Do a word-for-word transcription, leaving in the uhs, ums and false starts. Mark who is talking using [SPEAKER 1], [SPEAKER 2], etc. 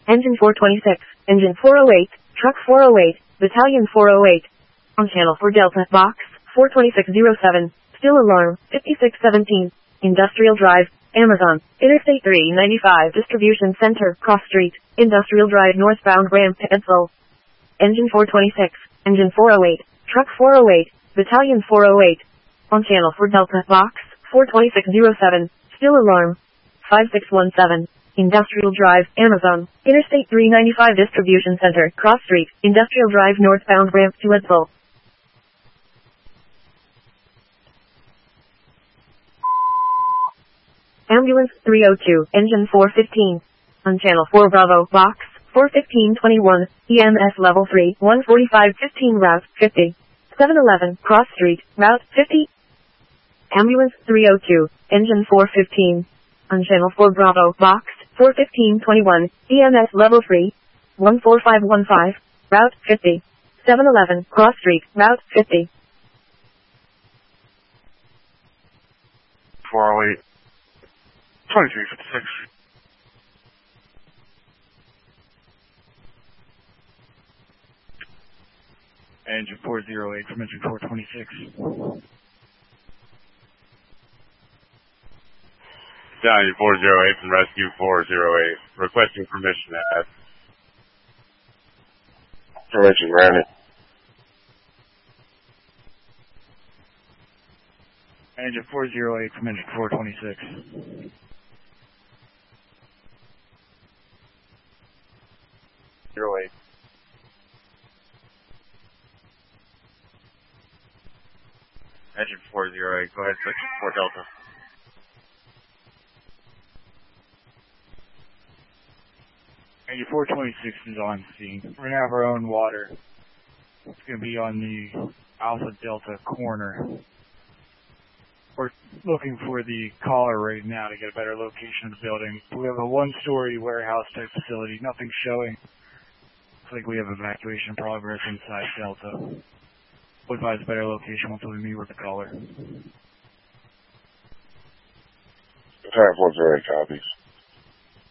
[SPEAKER 1] Engine four twenty-six, Engine four oh eight, Truck four oh eight, Battalion four oh eight. On channel four Delta, Box four twenty-six oh seven, still alarm, fifty-six seventeen, Industrial Drive, Amazon, Interstate three ninety-five Distribution Center, Cross Street, Industrial Drive northbound ramp to Edsel. Engine four twenty-six, Engine four oh eight, Truck four oh eight, Battalion four oh eight. On channel four Delta, Box four twenty-six oh seven, still alarm, five six one seven, Industrial Drive, Amazon, Interstate three ninety-five Distribution Center, Cross Street, Industrial Drive northbound ramp to Edsel. Ambulance three oh two, Engine four fifteen. On channel four Bravo, Box four fifteen twenty-one, E M S level three, one forty-five fifteen route fifty. seven eleven, Cross Street, route fifty. Ambulance three oh two, Engine four fifteen. On channel four Bravo, Box four fifteen twenty-one, E M S level three, one four five one five, route fifty. seven eleven, Cross Street, route fifty.
[SPEAKER 2] four oh eight, twenty-three fifty-six.
[SPEAKER 3] Engine four oh eight from engine four twenty-six.
[SPEAKER 2] Stallion four oh eight from Rescue four oh eight. Requesting permission to ask. Permission granted.
[SPEAKER 3] Engine four oh eight from engine four twenty-six.
[SPEAKER 2] zero eight. Engine four oh eight, go ahead, section four Delta.
[SPEAKER 3] Engine four twenty-six is on scene. We're gonna have our own water. It's gonna be on the Alpha Delta corner. We're looking for the caller right now to get a better location of the building. We have a one-story warehouse type facility, nothing showing. Looks like we have evacuation progress inside Delta. We'll advise a better location once we meet with the caller.
[SPEAKER 2] Stallion four oh eight copies.